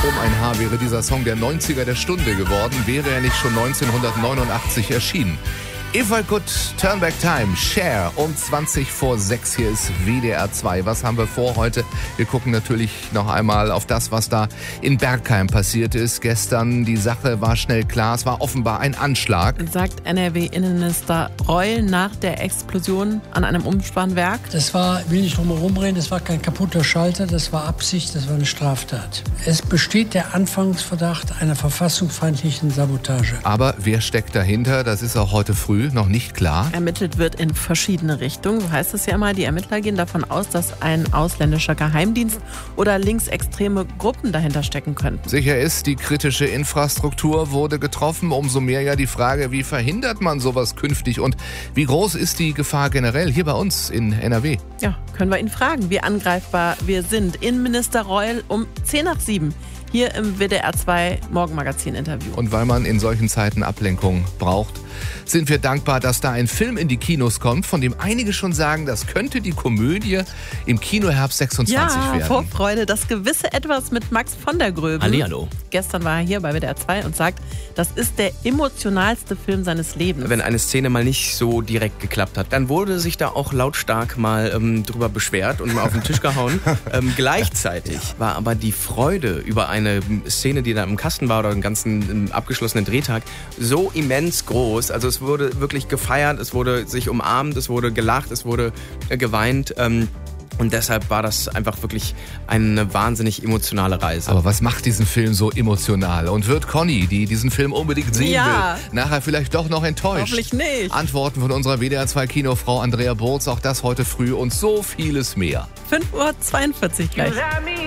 Um ein Haar wäre dieser Song der 90er der Stunde geworden, wäre er nicht schon 1989 erschienen. If I Could Turn Back Time, Cher, um 20 vor 6, hier ist WDR 2. Was haben wir vor heute? Wir gucken natürlich noch einmal auf das, was da in Bergheim passiert ist. Gestern, die Sache war schnell klar, es war offenbar ein Anschlag. Sagt NRW-Innenminister Reul nach der Explosion an einem Umspannwerk. Das war, ich will nicht drum herum reden, das war kein kaputter Schalter, das war Absicht, das war eine Straftat. Es besteht der Anfangsverdacht einer verfassungsfeindlichen Sabotage. Aber wer steckt dahinter? Das ist auch heute früh noch nicht klar. Ermittelt wird in verschiedene Richtungen, so heißt es ja immer. Die Ermittler gehen davon aus, dass ein ausländischer Geheimdienst oder linksextreme Gruppen dahinter stecken könnten. Sicher ist, die kritische Infrastruktur wurde getroffen. Umso mehr ja die Frage, wie verhindert man sowas künftig und wie groß ist die Gefahr generell hier bei uns in NRW? Ja, können wir ihn fragen, wie angreifbar wir sind. Innenminister Reul um 6:10 hier im WDR 2 Morgenmagazin-Interview. Und weil man in solchen Zeiten Ablenkung braucht, sind wir dankbar, dass da ein Film in die Kinos kommt, von dem einige schon sagen, das könnte die Komödie im Kinoherbst 26 werden. Ja, Vorfreude, das gewisse Etwas mit Max von der Gröben. Hallihallo. Gestern war er hier bei WDR 2 und sagt, das ist der emotionalste Film seines Lebens. Wenn eine Szene mal nicht so direkt geklappt hat, dann wurde sich da auch lautstark mal drüber beschwert und mal auf den Tisch gehauen. Gleichzeitig war aber die Freude über eine Szene, die da im Kasten war oder einen ganzen abgeschlossenen Drehtag, so immens groß. Also es wurde wirklich gefeiert, es wurde sich umarmt, es wurde gelacht, es wurde geweint. Und deshalb war das einfach wirklich eine wahnsinnig emotionale Reise. Aber was macht diesen Film so emotional? Und wird Conny, die diesen Film unbedingt sehen will, nachher vielleicht doch noch enttäuscht? Hoffentlich nicht. Antworten von unserer WDR 2 Kinofrau Andrea Burz, auch das heute früh und so vieles mehr. 5:42 Uhr gleich.